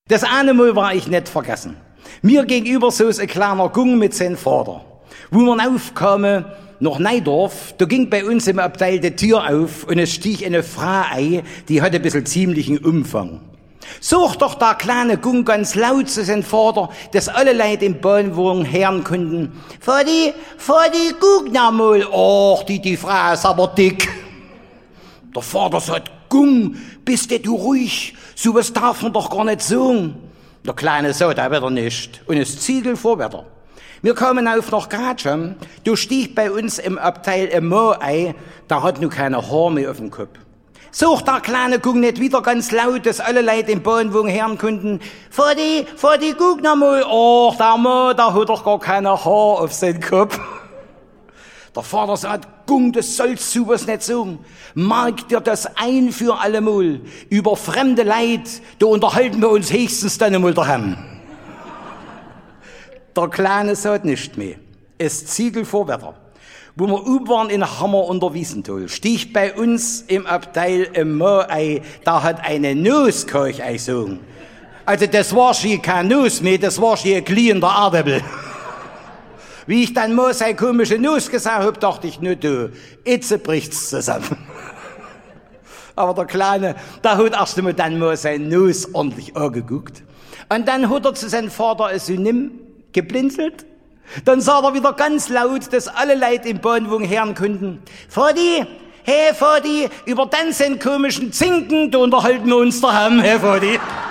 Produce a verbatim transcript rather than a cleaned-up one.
Das eine Mal war ich nicht vergessen. Mir gegenüber so ein kleiner Gung mit seinem Vater. Wo wir aufkamen, nach Neidorf, da ging bei uns im Abteil die Tür auf und es stieg eine Frau ein, die hatte ein bisschen ziemlichen Umfang. Such doch der kleine Gung ganz laut zu seinem Vater, dass alle Leute im Bahnwagen hören konnten. Vati, Vati, guck noch mal. Och, die, die Frau ist aber dick. Der Vater sagt, Gung, bist du ruhig? So was darf man doch gar nicht sagen. Der Kleine sagt auch wieder nicht. Und es Ziegel vorwärts. Wir kamen auf nach Gratscham. Du stieg bei uns im Abteil ein Mann ein, der hat nur keine Haare mehr auf dem Kopf. Such der Kleine Gung nicht wieder ganz laut, dass alle Leute im Bahnwagen hören konnten. Vati, Vati, guck noch mal. Och, der Mann, der hat doch gar keine Haare auf seinem Kopf. Der Vater sagt, Gung, das sollst du was nicht sagen. Merk dir das ein für alle Mal. Über fremde Leid, da unterhalten wir uns höchstens dann einmal daheim. Der Kleine sagt nicht mehr. Es Ziegel vorwärts. Wo wir oben waren in Hammer und der Wiesenthal, stieg bei uns im Abteil ein Mann ein, da hat eine Nusskorch eingesogen. Also das war schon kein Nuss mehr, das war schon ein gliehender Erdäpfel. Wie ich dann mal seine komische Nuss gesagt hab, dachte ich, nur du, jetzt bricht's zusammen. Aber der Kleine, der hat erst einmal dann mal seine Nuss ordentlich angeguckt. Und dann hat er zu seinem Vater ein Synonym geblinzelt. Dann sagt er wieder ganz laut, dass alle Leute im Bahnwagen hören konnten. Vati, hey Vati, über den komischen Zinken, da unterhalten wir uns daheim, hey Vati.